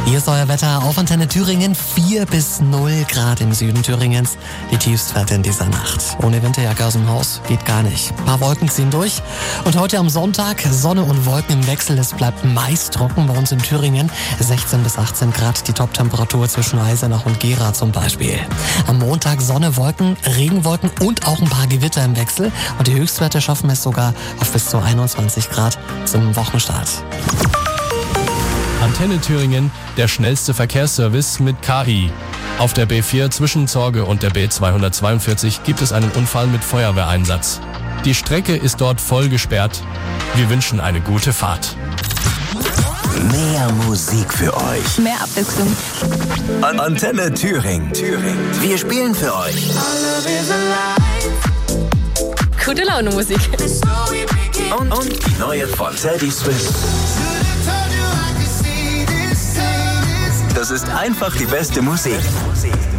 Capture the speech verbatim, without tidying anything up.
Hier ist euer Wetter auf Antenne Thüringen. vier bis null Grad im Süden Thüringens. Die Tiefstwerte in dieser Nacht. Ohne Winterjacke aus dem Haus geht gar nicht. Ein paar Wolken ziehen durch. Und heute am Sonntag Sonne und Wolken im Wechsel. Es bleibt meist trocken bei uns in Thüringen. sechzehn bis achtzehn Grad die Top-Temperatur zwischen Eisenach und Gera zum Beispiel. Am Montag Sonne, Wolken, Regenwolken und auch ein paar Gewitter im Wechsel. Und die Höchstwerte schaffen es sogar auf bis zu einundzwanzig Grad zum Wochenstart. Antenne Thüringen, der schnellste Verkehrsservice mit K I. Auf der B vier zwischen Zorge und der B zweihundertzweiundvierzig gibt es einen Unfall mit Feuerwehreinsatz. Die Strecke ist dort voll gesperrt. Wir wünschen eine gute Fahrt. Mehr Musik für euch. Mehr Abwechslung. An Antenne Thüringen. Thüringen. Wir spielen für euch. Gute Laune Musik. Und, und die neue von Teddy Swims. Das ist einfach die beste Musik.